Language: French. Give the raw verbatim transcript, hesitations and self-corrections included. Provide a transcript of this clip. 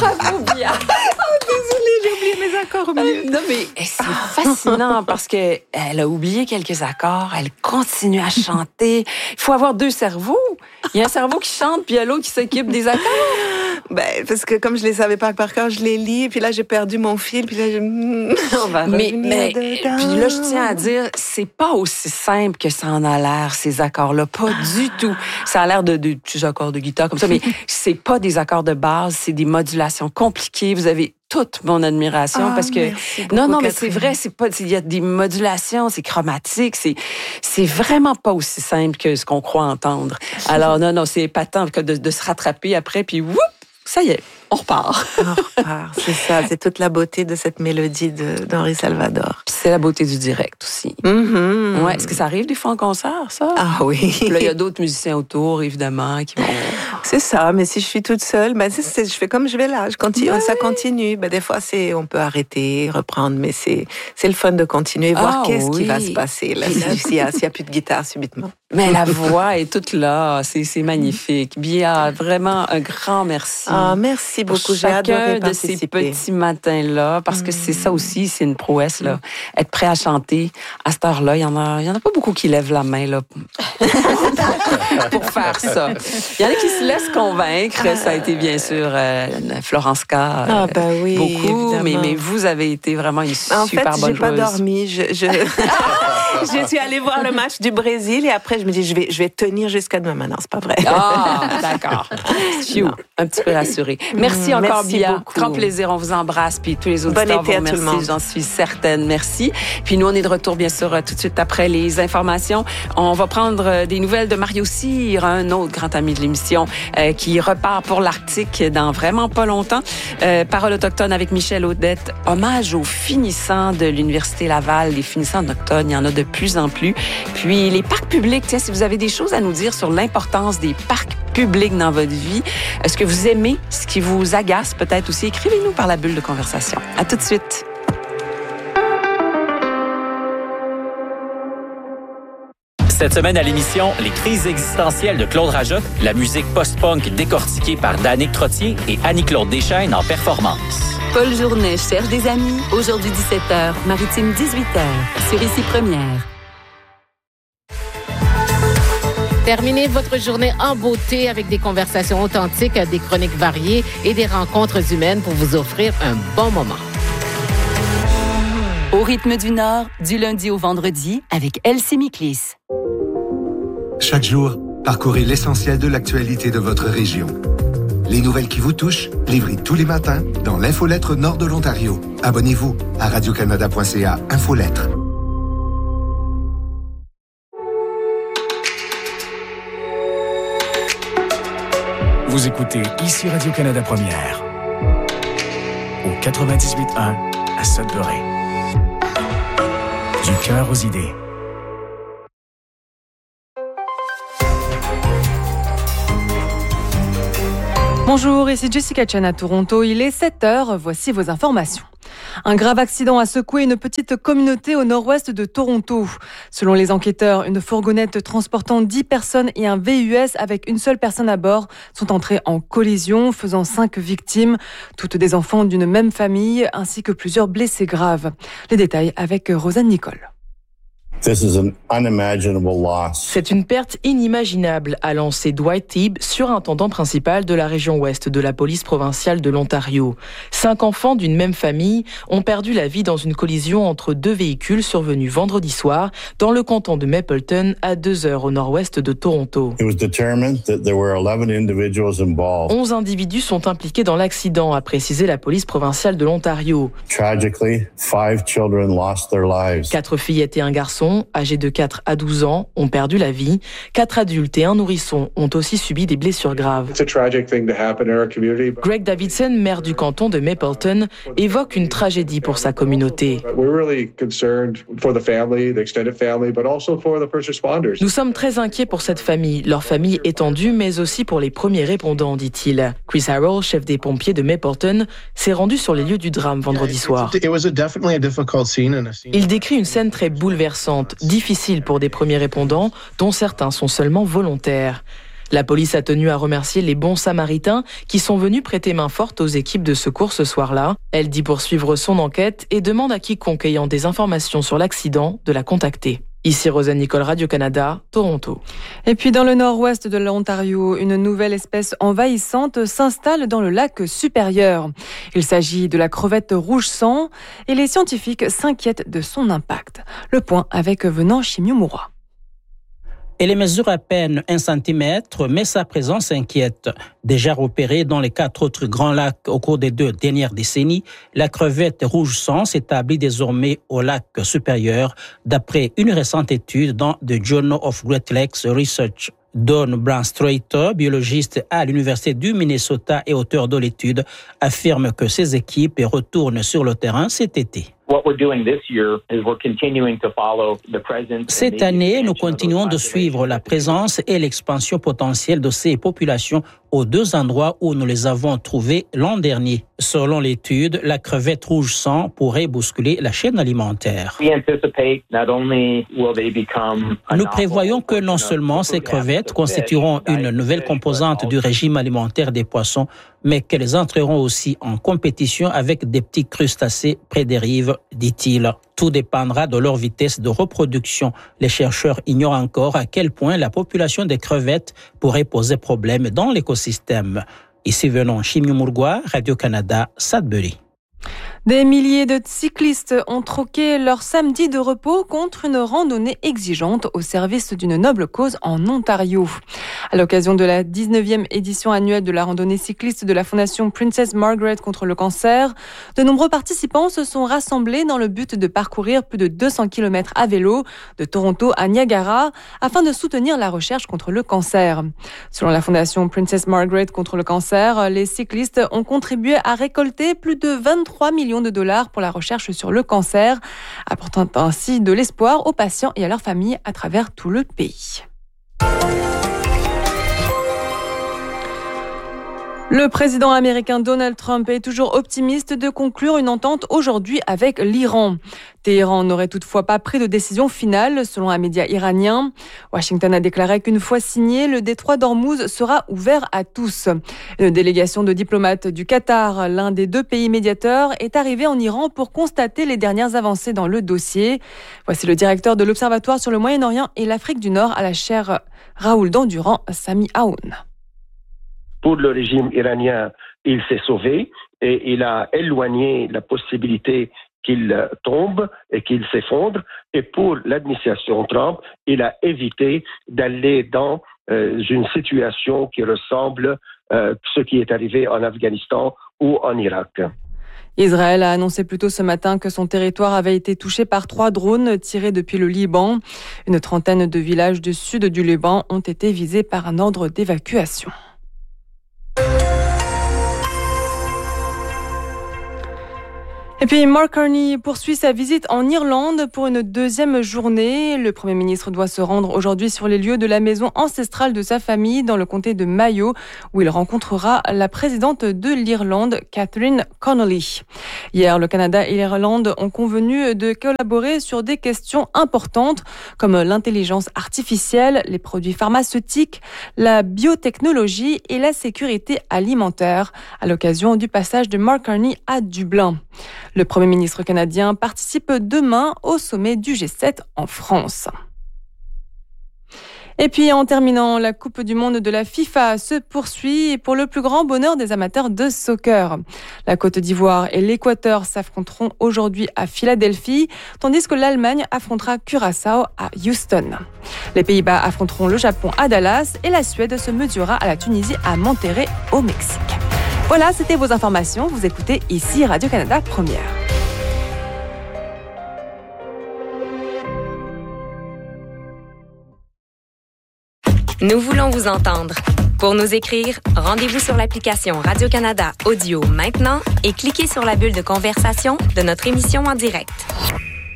Bravo, Bia. Désolée, j'ai oublié mes accords au milieu. Euh, non, mais c'est fascinant parce qu'elle a oublié quelques accords, elle continue à chanter. Il faut avoir deux cerveaux. Il y a un cerveau qui chante, puis il y a l'autre qui s'occupe des accords. Ben, parce que comme je les savais pas par cœur, je les lis, puis là, j'ai perdu mon fil, puis là, je... on va mais, revenir mais dedans. Puis là, je tiens à dire, c'est pas aussi simple que ça en a l'air, ces accords-là. Pas du tout. Ça a l'air de, de petits accords de guitare comme ça, mais c'est pas des accords de base, c'est des modulations compliquées. Vous avez toute mon admiration Ah, parce que beaucoup, non non mais Catherine. c'est vrai, c'est pas il y a des modulations, c'est chromatique, c'est c'est vraiment pas aussi simple que ce qu'on croit entendre. Alors non non, c'est épatant que de, de se rattraper après puis whoop, ça y est, on repart. On repart, c'est ça, c'est toute la beauté de cette mélodie de, d'Henri Salvador. Puis c'est la beauté du direct aussi. Mm-hmm. Ouais, est-ce que ça arrive des fois en concert ça? Ah oui. Puis là il y a d'autres musiciens autour évidemment qui vont C'est ça, mais si je suis toute seule, ben c'est, c'est, je fais comme je vais là, je continue, Ouais. ça continue. Ben des fois, c'est, on peut arrêter, reprendre, mais c'est, c'est le fun de continuer, voir Ah, qu'est-ce oui. qui va se passer là, si- s'il y a, s'il y a plus de guitare subitement. mais la voix est toute là, c'est c'est magnifique. Bia, vraiment un grand merci. Ah, merci Pour beaucoup, j'ai chacun adoré de ces participer. petits matins-là, parce que c'est ça aussi, c'est une prouesse, là. Être prêt à chanter à cette heure-là, il y en a, il y en a pas beaucoup qui lèvent la main, là, pour faire ça. Il y en a qui se laissent convaincre. Ça a été, bien sûr, euh, Florence K. euh, Ah, ben oui, beaucoup, mais, évidemment. mais vous avez été vraiment une En super fait, bonne j'ai pas joueuse. dormi. Je, je... je suis allée voir le match du Brésil et après, je me dis, je vais, je vais tenir jusqu'à demain. Mais non, c'est pas vrai. Ah, d'accord. Phew, un petit peu rassurée. Merci Mm, encore, merci Bia. beaucoup. Grand plaisir. On vous embrasse. Puis tous les auditeurs Bon été vous à tout le remercient, monde. j'en suis certaine. Merci. Puis nous, on est de retour, bien sûr, tout de suite après les informations. On va prendre des nouvelles de Mario Cyr, un autre grand ami de l'émission, euh, qui repart pour l'Arctique dans vraiment pas longtemps. Euh, Parole autochtone avec Michel Audette. Hommage aux finissants de l'Université Laval. Les finissants d'octobre, il y en a de plus en plus. Puis les parcs publics, tiens, si vous avez des choses à nous dire sur l'importance des parcs publics dans votre vie, est-ce que vous aimez ce qui vous agace peut-être aussi? Écrivez-nous par la bulle de conversation. À tout de suite. Cette semaine à l'émission, les crises existentielles de Claude Rajotte, la musique post-punk décortiquée par Danick Trottier et Annie-Claude Deschaines en performance. Paul Journet cherche des amis. Aujourd'hui dix-sept heures, Maritime dix-huit heures, sur Ici Première. Terminez votre journée en beauté avec des conversations authentiques, des chroniques variées et des rencontres humaines pour vous offrir un bon moment. Au rythme du Nord, du lundi au vendredi, avec Elsie Miklis. Chaque jour, parcourez l'essentiel de l'actualité de votre région. Les nouvelles qui vous touchent, livrées tous les matins dans l'infolettre Nord de l'Ontario. Abonnez-vous à radiocanada point c a Infolettre. Vous écoutez ici Radio-Canada Première au quatre-vingt-dix-huit un à Sudbury. Du cœur aux idées. Bonjour, ici Jessica Chen à Toronto. Il est sept heures, voici vos informations. Un grave accident a secoué une petite communauté au nord-ouest de Toronto. Selon les enquêteurs, une fourgonnette transportant dix personnes et un V U S avec une seule personne à bord sont entrés en collision, faisant cinq victimes, toutes des enfants d'une même famille, ainsi que plusieurs blessés graves. Les détails avec Rosanne Nicole. This is an unimaginable loss. C'est une perte inimaginable, a lancé Dwight Teague, surintendant principal de la région ouest de la police provinciale de l'Ontario. Cinq enfants d'une même famille ont perdu la vie dans une collision entre deux véhicules survenus vendredi soir dans le canton de Mapleton, à deux heures au nord-ouest de Toronto. It was determined that there were eleven individuals involved. Onze individus sont impliqués dans l'accident, a précisé la police provinciale de l'Ontario. Tragically, five children lost their lives. Quatre fillettes et un garçon, âgés de quatre à douze ans, ont perdu la vie. Quatre adultes et un nourrisson ont aussi subi des blessures graves. Greg Davidson, maire du canton de Mapleton, évoque une tragédie pour sa communauté. Nous sommes très inquiets pour cette famille, leur famille étendue, mais aussi pour les premiers répondants, dit-il. Chris Harrell, chef des pompiers de Mapleton, s'est rendu sur les lieux du drame vendredi soir. Il décrit une scène très bouleversante, difficile pour des premiers répondants, dont certains sont seulement volontaires. La police a tenu à remercier les bons samaritains qui sont venus prêter main forte aux équipes de secours ce soir-là. Elle dit poursuivre son enquête et demande à quiconque ayant des informations sur l'accident de la contacter. Ici Rosanne Nicole, Radio-Canada, Toronto. Et puis dans le nord-ouest de l'Ontario, une nouvelle espèce envahissante s'installe dans le lac supérieur. Il s'agit de la crevette rouge-sang et les scientifiques s'inquiètent de son impact. Le point avec Venant Chimiumura. Elle mesure à peine un centimètre, mais sa présence inquiète. Déjà repérée dans les quatre autres grands lacs au cours des deux dernières décennies, la crevette rouge-sang s'établit désormais au lac supérieur, d'après une récente étude dans The Journal of Great Lakes Research. Don Branstrater, biologiste à l'Université du Minnesota et auteur de l'étude, affirme que ses équipes retournent sur le terrain cet été. Cette année, nous continuons de suivre la présence et l'expansion potentielle de ces populations aux deux endroits où nous les avons trouvées l'an dernier. Selon l'étude, la crevette rouge-sang pourrait bousculer la chaîne alimentaire. Nous prévoyons que non seulement ces crevettes constitueront une nouvelle composante du régime alimentaire des poissons, mais qu'elles entreront aussi en compétition avec des petits crustacés près des rives, dit-il. Tout dépendra de leur vitesse de reproduction. Les chercheurs ignorent encore à quel point la population des crevettes pourrait poser problème dans l'écosystème. Ici venons Chimiumurgua, Radio-Canada, Sudbury. Des milliers de cyclistes ont troqué leur samedi de repos contre une randonnée exigeante au service d'une noble cause en Ontario. À l'occasion de la dix-neuvième édition annuelle de la randonnée cycliste de la Fondation Princess Margaret contre le cancer, de nombreux participants se sont rassemblés dans le but de parcourir plus de deux cents kilomètres à vélo de Toronto à Niagara afin de soutenir la recherche contre le cancer. Selon la Fondation Princess Margaret contre le cancer, les cyclistes ont contribué à récolter plus de vingt-trois millions de dollars pour la recherche sur le cancer, apportant ainsi de l'espoir aux patients et à leurs familles à travers tout le pays. Le président américain Donald Trump est toujours optimiste de conclure une entente aujourd'hui avec l'Iran. Téhéran n'aurait toutefois pas pris de décision finale, selon un média iranien. Washington a déclaré qu'une fois signé, le détroit d'Ormuz sera ouvert à tous. Une délégation de diplomates du Qatar, l'un des deux pays médiateurs, est arrivée en Iran pour constater les dernières avancées dans le dossier. Voici le directeur de l'Observatoire sur le Moyen-Orient et l'Afrique du Nord à la chaire Raoul Dandurand, Sami Aoun. Pour le régime iranien, il s'est sauvé et il a éloigné la possibilité qu'il tombe et qu'il s'effondre. Et pour l'administration Trump, il a évité d'aller dans euh, une situation qui ressemble à euh, ce qui est arrivé en Afghanistan ou en Irak. Israël a annoncé plus tôt ce matin que son territoire avait été touché par trois drones tirés depuis le Liban. Une trentaine de villages du sud du Liban ont été visés par un ordre d'évacuation. Et puis Mark Carney poursuit sa visite en Irlande pour une deuxième journée. Le Premier ministre doit se rendre aujourd'hui sur les lieux de la maison ancestrale de sa famille dans le comté de Mayo, où il rencontrera la présidente de l'Irlande, Catherine Connolly. Hier, le Canada et l'Irlande ont convenu de collaborer sur des questions importantes comme l'intelligence artificielle, les produits pharmaceutiques, la biotechnologie et la sécurité alimentaire à l'occasion du passage de Mark Carney à Dublin. Le Premier ministre canadien participe demain au sommet du G sept en France. Et puis en terminant, la Coupe du monde de la FIFA se poursuit pour le plus grand bonheur des amateurs de soccer. La Côte d'Ivoire et l'Équateur s'affronteront aujourd'hui à Philadelphie, tandis que l'Allemagne affrontera Curaçao à Houston. Les Pays-Bas affronteront le Japon à Dallas et la Suède se mesurera à la Tunisie à Monterrey au Mexique. Voilà, c'était vos informations. Vous écoutez ici Radio-Canada Première. Nous voulons vous entendre. Pour nous écrire, rendez-vous sur l'application Radio-Canada Audio maintenant et cliquez sur la bulle de conversation de notre émission en direct.